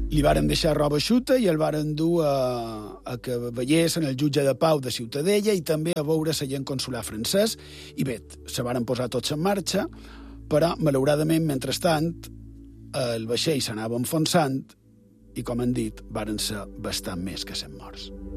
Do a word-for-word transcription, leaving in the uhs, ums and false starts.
Li varen deixar roba xuta i el varen dur a, a que veiessin el jutge de pau de Ciutadella i també a veure l'agent consular francès. I bé, se varen posar tots en marxa, però, malauradament, mentrestant, el vaixell s'anava enfonsant i, com han dit, varen ser bastant més que cent morts.